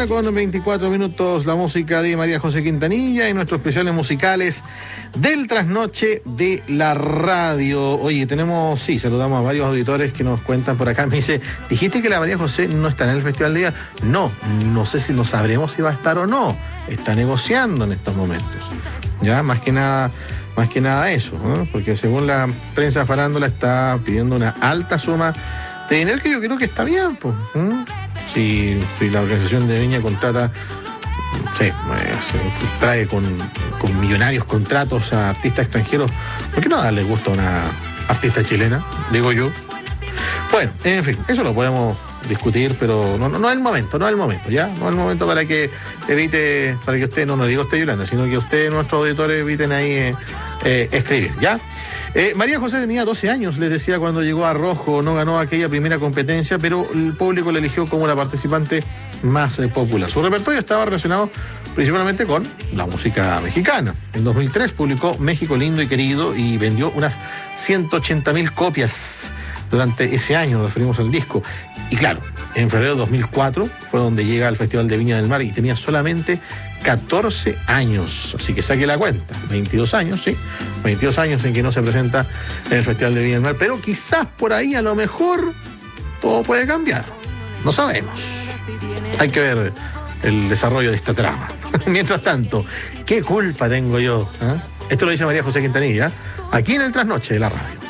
mañana con 24 minutos, la música de María José Quintanilla y nuestros especiales musicales del trasnoche de la radio. Oye, saludamos a varios auditores que nos cuentan por acá. Me dice, dijiste que la María José no está en el Festival de Día. No sé si lo sabremos si va a estar o no. Está negociando en estos momentos. Ya, más que nada eso, ¿no? Porque según la prensa farándula está pidiendo una alta suma de dinero que yo creo que está bien, pues. Si la organización de Viña contrata, trae con millonarios contratos a artistas extranjeros, ¿por qué no darle gusto a una artista chilena? Digo yo. Bueno, en fin, eso lo podemos discutir, pero no es el momento, ¿ya? No es el momento para que usted, no diga usted, Yolanda, sino que usted, nuestros auditores, eviten ahí escribir, ¿ya? María José tenía 12 años, les decía, cuando llegó a Rojo. No ganó aquella primera competencia, pero el público la eligió como la participante más popular. Su repertorio estaba relacionado principalmente con la música mexicana. En 2003 publicó México Lindo y Querido y vendió unas 180,000 copias durante ese año, nos referimos al disco. Y claro, en febrero de 2004 fue donde llega al Festival de Viña del Mar y tenía solamente 14 años, así que saque la cuenta, 22 años, sí, 22 años en que no se presenta en el Festival de Viña del Mar, pero quizás por ahí a lo mejor todo puede cambiar, no sabemos, hay que ver el desarrollo de esta trama. Mientras tanto, ¿qué culpa tengo yo? Esto lo dice María José Quintanilla, aquí en el Trasnoche de la radio.